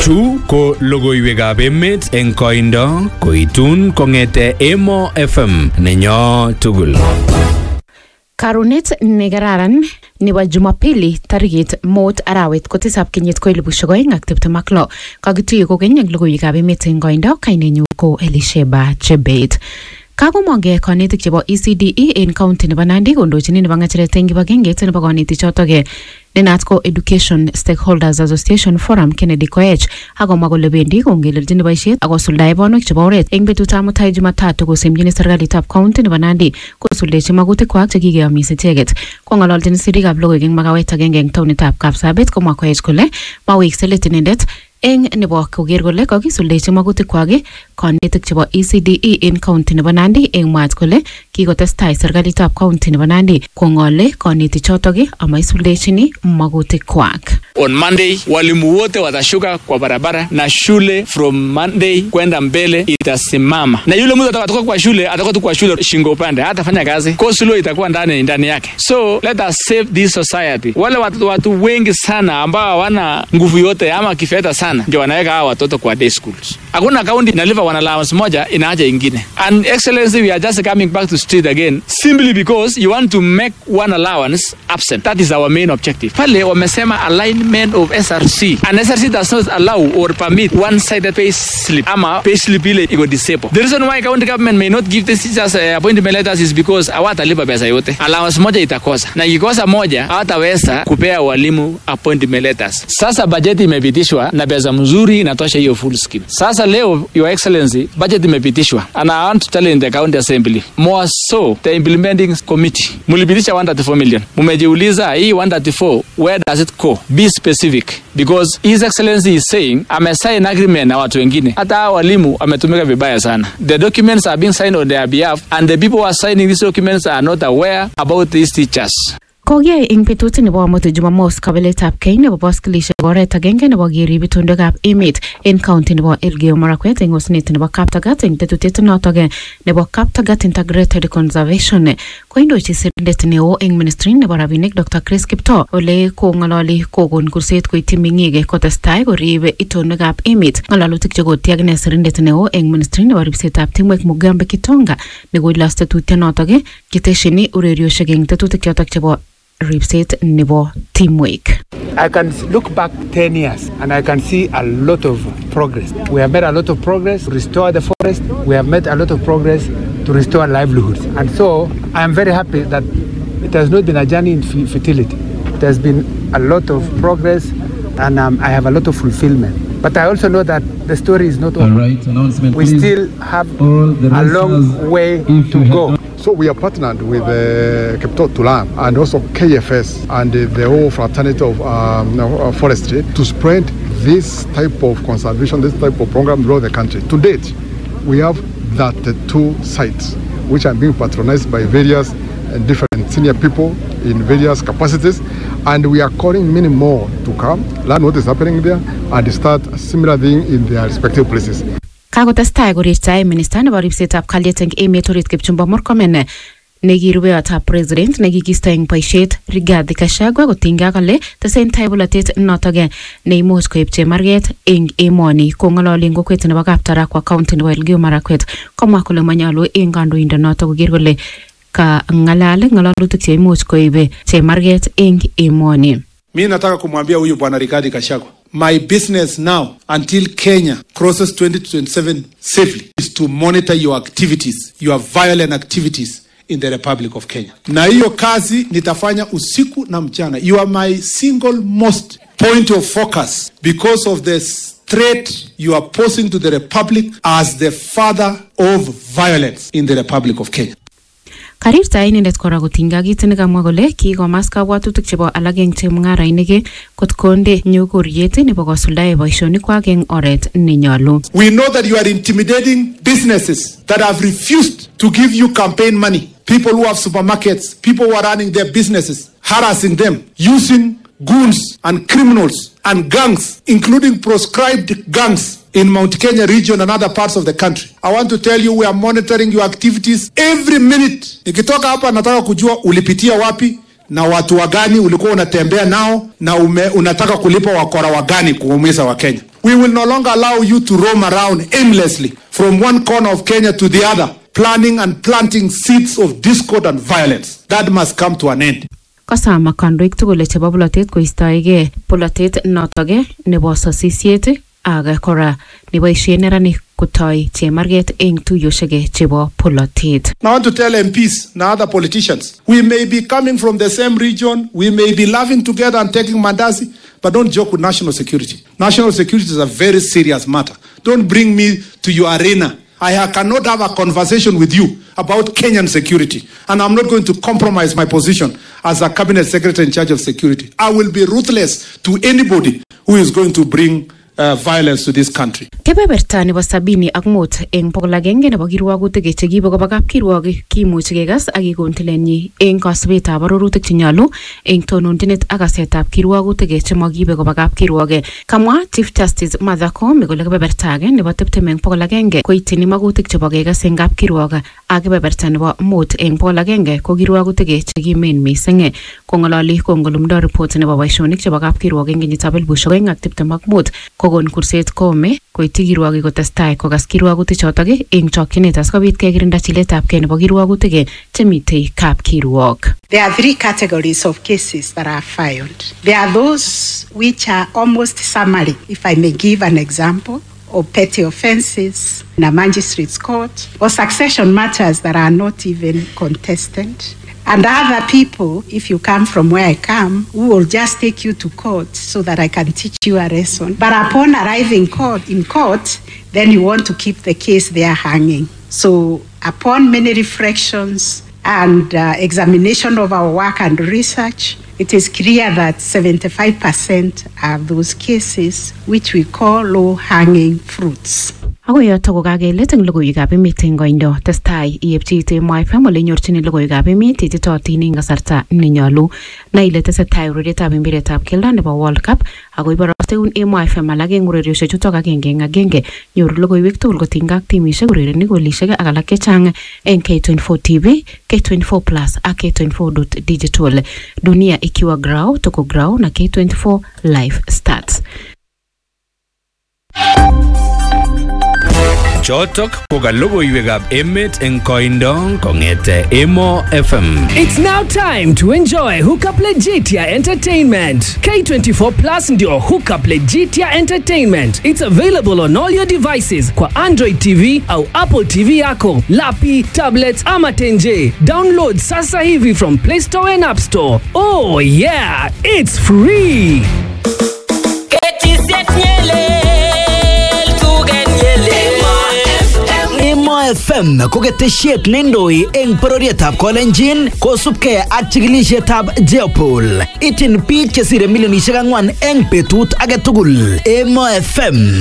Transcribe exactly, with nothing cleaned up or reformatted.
Chu ko logoiwekab emet eng koindo koitun kongete Emo F M nenyo tugul. Karunet negararan nebo Jumapili tarikit mot arawet ko tisab kenyit ko elipushek oeng ak tiptem ak lo. Kakituye kokeny eng logoiwekab emet eng koindo, kainenyu ko Elisheba Chebet. Kakomonge konetik chebo E C D E en county nebo Nandi kondochini nebo ng'echeret eng kibagengeit nebo konetik chotok nenat ko Education Stakeholders Association Forum Kennedy Koech akomwa kole bendi kongelelchin boisiet akosuldae bonwek chebo oret eng betutab mutai Jumatatu kosimchini serikalitab county nebo Nandi kosuldechi magutikwak chekikeyomis icheket. Kong'ololjin sirikab logoiwek eng makawet agenge eng taonitab Kapsabet komwa Koech kole mawekse let inendet eng nebo koker kole kakisuldechi magutikwak konetik chebo E C D E en county nebo Nandi eng mwaat kole kikotestai serikalitab county nebo Nandi kong'ole konetik chotok amaisoldechini magutikwak. On Monday walimu wote watashuka kwa barabara na shule from Monday kwenda mbele itasimama. Na yule mtu atatoka kwa shule atakuwa tu kwa shule shingo upande, hatafanya kazi. Kosulo itakuwa ndani ndani yake. So let us save this society. Wale watu, watu wengi sana ambao hawana nguvu yote ama kifedha sana ndio wanaweka hawa watoto kwa day schools. Hakuna kaunti inalipa wana allowance moja inaacha ingine. And excellency, we are just coming back to street again simply because you want to make one allowance absent. That is our main objective. Pale wamesema alignment of S R C. And S R C does not allow or permit one-sided pay slip. Ama pay slip ile iko disabled. The reason why county government may not give this teachers uh, appointment letters is because hawatalipa pesa yote. Allowance moja itakosa. Na ikikosa moja hawataweza kupea walimu appointment letters. Sasa budget imepitishwa na pesa mzuri inatosha hiyo full scheme. Sasa leo, Your Excellency, budget imepitishwa. And I want to tell in the county assembly, more so the implementing committee. Mulipitisha one hundred thirty-four million. Mumejiuliza hii one hundred thirty-four, where does it go? Be specific. Because His Excellency is saying, amesign agreement na watu wengine. Hata walimu ametumika vibaya sana. The documents are being signed on their behalf and the people who are signing these documents are not aware about these teachers. Kogyai ing betut nebo amut Jumamos kabiletab Keny nebo baskilishek oret agenge nebo kerib itondokab emet en county nebo Elgeyo Marakwet eng osnet nebo Kaptagat eng tetutiet notok nebo Kaptagat Integrated Conservation. Koindochi sirindet neo eng ministry nebo rabinik Doctor Chris Kiptoo ole kong'ololi kokon kurset koityi meng'ik kotestai korib itondokab emet. Ng'alalutik chekotiak ine sirindet neo eng ministry nebo ribsetab timwek Mugambe Kitonga nekoilos tetutiet notok kiteshini urerioshek eng tetutik chotok chebo ribset nebo teamwork. I can look back ten years and I can see a lot of progress. We have made a lot of progress to restore the forest. We have made a lot of progress to restore livelihoods. And so I am very happy that it has not been a journey in futility. It has been a lot of progress and um, I have a lot of fulfillment. But I also know that the story is not over. Right, announcement, we please. still have a long way to go. So we are partnered with uh, Kiptoo Tulam and also K F S and uh, the whole fraternity of um, uh, forestry to spread this type of conservation, this type of program throughout the country. To date, we have that uh, two sites which are being patronized by various uh, different senior people in various capacities, and we are calling many more to come, learn what is happening there, and start a similar thing in their respective places. Kakotestai korirtae minister nebo ribsetab kalyet eng emet orit Kipchumba Murkomen nekirubeyotab president nekikisto eng boisiet Rigathi Gachagua kotinygei kole tesentai bolotet notok neimuch koib chemarget eng emoni. Kong'ololi eng kokwet nebo Kaptarakwa county nebo Elgeyo Marakwet komwa kole manyolu eng kandoindonotok koker kole ka ng'alal ng'alalutik cheimuch koibe chemarget eng emoni. Mimi nataka kumwambia huyu bwana Rigathi Gachagua, my business now until Kenya crosses twenty twenty-seven safely is to monitor your activities, your violent activities in the Republic of Kenya. Na hiyo kazi nitafanya usiku na mchana. You are my single most point of focus because of the threat you are posing to the Republic as the father of violence in the Republic of Kenya. Karirta inendet kora kotinygei kit nekamwa kole kikomas kabwatutik chebo alak eng chemung'arainik kot konde nyokoriet nebo kosuldae boisionikwak eng oret nenyolu. We know that you are intimidating businesses that have refused to give you campaign money. People who have supermarkets, people who are running their businesses, harassing them, using goons and criminals and gangs, including proscribed gangs in Mount Kenya region and other parts of the country. I want to tell you we are monitoring your activities every minute. Nikitoka hapa nataka kujua ulipitia wapi na watu wagani ulikuwa unatembea nao na ume, unataka kulipa wakora wagani kuumiza wa Kenya. We will no longer allow you to roam around aimlessly from one corner of Kenya to the other, planning and planting seeds of discord and violence. That must come to an end. Kasama kandoik tugul chebo polatet koistoege polatet notoge nebo sosisiet aga kora neboisien neranik kutoi chemarget eng tuyoshege chebo polatet. Now I want to tell M Ps and other politicians, we may be coming from the same region, we may be laughing together and taking mandasi, but don't joke with national security. National security is a very serious matter. Don't bring me to your arena. I cannot have a conversation with you about Kenyan security, and I'm not going to compromise my position as a cabinet secretary in charge of security. I will be ruthless to anybody who is going to bring Uh, violence to this country. Kebeberta nebo sabini ak mut eng pokol agenge nebo kirwagutik che kibo koba kapkirwok kimuch kegas ak kikon tilenyi eng kasubetab arorutik che nyalu eng tononjinet ak asetab kirwagutik che makibe koba kapkirwok. Kamwa Chief Justice Martha Koome kole kebeberta age nebo tiptem eng pokol agenge koitini magutik chebo kegas eng kapkirwok ak kebeberta nebo mut eng pokol agenge ko kirwagutik che kimen mising. Kongololi kongolumdo report nebo boisionik chebo kapkirwok eng kenyitab elipusiek oeng ak tiptem ak mut kogon kurset Koome koiti kirwogik kotestai kogas kirwagutik chotok eng chokchinet asikobit kekirinda chiletabgei nebo kirwagutik chemitei kapkirwok. There are three categories of cases that are filed. There are those which are almost summary, if I may give an example, or petty offenses in a magistrate's court, or succession matters that are not even contested. And other people, if you come from where I come, who will just take you to court so that I can teach you a lesson. But upon arriving court, in court, then you want to keep the case there hanging. So upon many reflections and uh, examination of our work and research, it is clear that seventy-five percent are those cases which we call low-hanging fruits. Ako yoto ko kakelet eng logoiwekab emet eng koindo testai iepchi Emo F M ole nyorchini logoiwekab emet ititootin eng kasarta nenyolu. Na ile tesetai urerietab mpiretab keldo nebo World Cup ako iborosteun Emo F M alak eng ureriosiek chutok agenge eng agenge. Nyoru logoiwek tugul kotinygei ak timisiek, urerenik, golisiek ak alak chechang eng K twenty-four T V, K twenty-four Plus ak K twenty-four Digital. Dunia ikiwa grau, toko grau na K twenty-four Live Stats. Chotok ko ka logoiwekab emet eng koindo kongete Emo F M. It's now time to enjoy Hookup Legitia Entertainment. K twenty-four Plus ndio Hookup Legitia Entertainment. It's available on all your devices kwa Android T V au Apple T V yako, lapi, tablets ama tenje. Download sasa hivi from Play Store and App Store. Oh yeah, it's free. Emo F M ko ketesiet nendoi eng pororietab Kolenjin kosubkei ak chikilisietab Jeopol. Itin biik chesire milionisiek ang'wan eng betut age tugul. Emo F M